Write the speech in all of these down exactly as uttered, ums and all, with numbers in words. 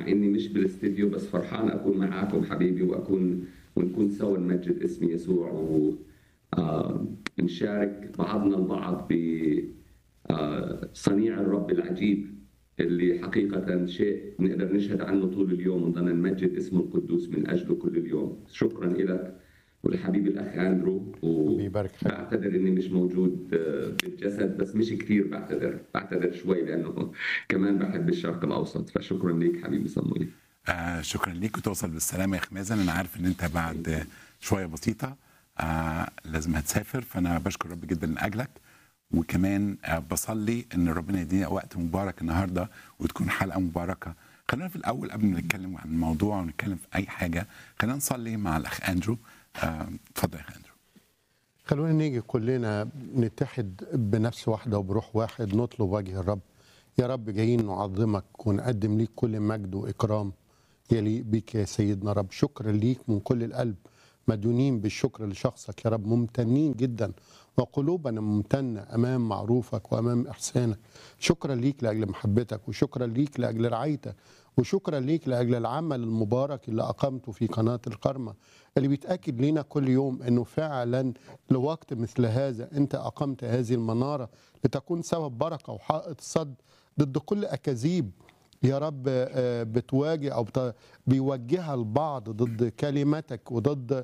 اني مش بالاستديو، بس فرحان اكون معاكم حبيبي، واكون ونكون سوا نمجد اسم يسوع ونشارك بعضنا البعض بصنيع الرب العجيب اللي حقيقة شيء نقدر نشهد عنه طول اليوم ونضلنا نمجد اسمه القدوس من أجله كل اليوم. شكرا لك ولحبيبي الأخ أندرو، وبعتذر إني مش موجود بالجسد، بس مش كثير، بعتذر بعتذر شوي لأنه كمان بحب الشرق الأوسط. فشكرا لك حبيبي صمويل. آه شكرا ليك، وتوصل بالسلامة يا أخ مازن. أنا عارف إن أنت بعد شوية بسيطة آه لازم هتسافر، فأنا بشكر رب جدا لأجلك، وكمان بصلي ان ربنا يدينا وقت مبارك النهارده وتكون حلقه مباركه. خلينا في الاول قبل ما نتكلم عن الموضوع ونتكلم في اي حاجه، خلينا نصلي مع الاخ اندرو. اتفضل يا اخ اندرو. خلونا نيجي كلنا نتحد بنفس واحده وبروح واحد، نطلب وجه الرب. يا رب جايين نعظمك ونقدم ليك كل مجد واكرام يليق بيك يا سيدنا رب. شكر ليك من كل القلب، مديونين بالشكر لشخصك يا رب، ممتنين جدا وقلوبنا ممتنة أمام معروفك وأمام إحسانك. شكرا ليك لأجل محبتك، وشكرا ليك لأجل رعايتك، وشكرا ليك لأجل العمل المبارك اللي أقمته في قناة الكرمة، اللي بيتأكد لنا كل يوم أنه فعلا لوقت مثل هذا أنت أقمت هذه المنارة لتكون سبب بركة وحائط صد ضد كل أكاذيب يا رب بتواجه أو بيوجهها البعض ضد كلمتك وضد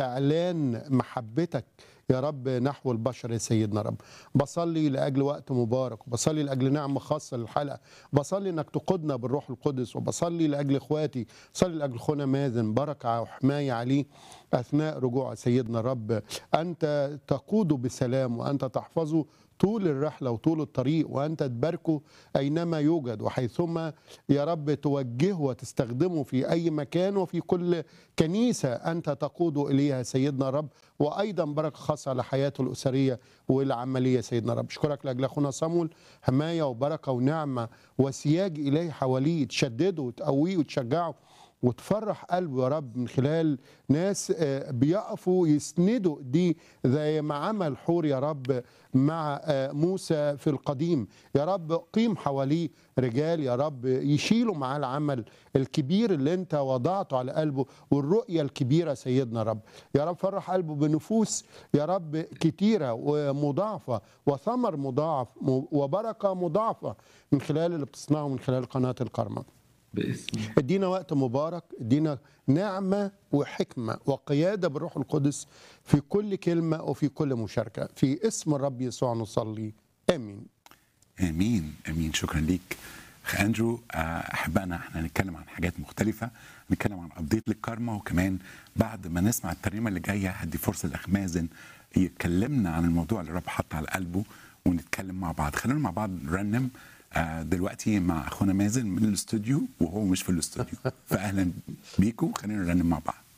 إعلان محبتك يا رب نحو البشر يا سيدنا رب. بصلي لأجل وقت مبارك، وبصلي لأجل نعمة خاصة للحلقة، بصلي أنك تقودنا بالروح القدس، وبصلي لأجل إخواتي، بصلي لأجل أخونا مازن، بركة وحماية عليه أثناء رجوع سيدنا رب. أنت تقوده بسلام، وأنت تحفظه طول الرحلة وطول الطريق، وأنت تباركه أينما يوجد وحيثما يا رب توجهه وتستخدمه في أي مكان وفي كل كنيسة أنت تقوده إليها سيدنا رب. وأيضا بركة خاصة على حياته الأسرية والعملية سيدنا رب. أشكرك لأجل أخونا صامويل، حماية وبركة ونعمة وسياج إليه حواليه، تشدده وتقويه وتشجعه وتفرح قلبه يا رب من خلال ناس بيقفوا يسندوا دي زي ما عمل حور يا رب مع موسى في القديم. يا رب قيم حواليه رجال يا رب يشيلوا معاه العمل الكبير اللي انت وضعته على قلبه والرؤية الكبيرة سيدنا رب. يا رب فرح قلبه بنفوس يا رب كتيرة ومضاعفة وثمر مضاعف وبركة مضاعفة من خلال اللي بتصنعه من خلال قناة الكرمة. ادينا وقت مبارك، ادينا نعمة وحكمة وقيادة بالروح القدس في كل كلمة وفي كل مشاركة، في اسم الرب يسوع نصلي، امين امين امين. شكرا ليك اخ اندرو. احبائنا احنا هنتكلم عن حاجات مختلفة، نتكلم عن ابديت للكارما، وكمان بعد ما نسمع الترنيمة اللي جاية هدي فرصة لاخ مازن يتكلمنا عن الموضوع اللي الرب حط على قلبه ونتكلم مع بعض. خلينا مع بعض نرنم دلوقتي مع اخونا مازن من الاستوديو وهو مش في الاستوديو، فاهلا بيكم، خلينا نرنم مع بعض.